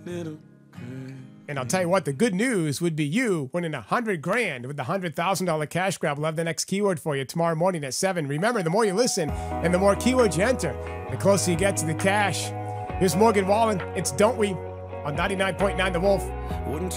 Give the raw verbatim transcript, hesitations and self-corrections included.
little girl. And I'll tell you what, the good news would be you winning a hundred grand with the hundred thousand dollar cash grab. We'll have the next keyword for you tomorrow morning at seven. Remember, the more you listen and the more keywords you enter, the closer you get to the cash. Here's Morgan Wallen. It's Don't We on ninety-nine point nine The Wolf. Wouldn't